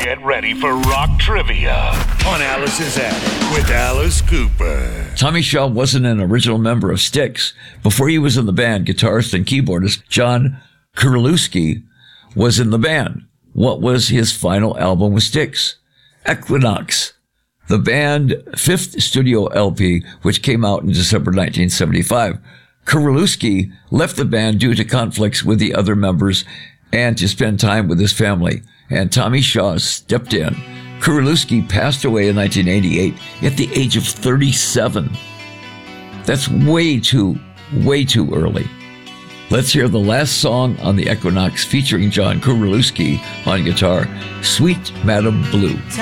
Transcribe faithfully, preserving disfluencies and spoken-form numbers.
Get ready for rock trivia on Alice's Attic with Alice Cooper. Tommy Shaw wasn't an original member of Styx. Before he was in the band, guitarist and keyboardist John Kurlewski was in the band. What was his final album with Styx? Equinox, the band's fifth studio L P, which came out in December nineteen seventy-five. Kurlewski left the band due to conflicts with the other members and to spend time with his family, and Tommy Shaw stepped in. Kurlewski passed away in nineteen eighty-eight at the age of thirty-seven. That's way too, way too early. Let's hear the last song on the Equinox featuring John Kurlewski on guitar, Sweet Madam Blue.